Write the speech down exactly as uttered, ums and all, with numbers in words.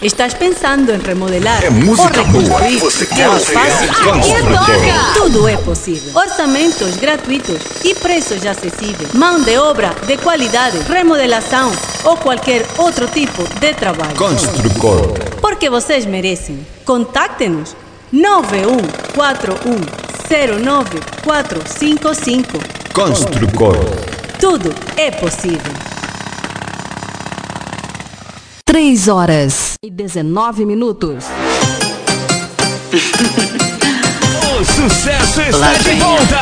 Estás pensando em remodelar É ou música boa. reconstruir? Você É quer mais ser fácil. Construtor. Tudo é possível. Orçamentos gratuitos e preços acessíveis. Mão de obra de qualidade, remodelação ou qualquer outro tipo de trabalho. Construtor. Porque vocês merecem. Contacte-nos nove um quatro um zero nove quatro cinco cinco. Construtor. Tudo é possível. Três horas e dezenove minutos. O sucesso está de volta!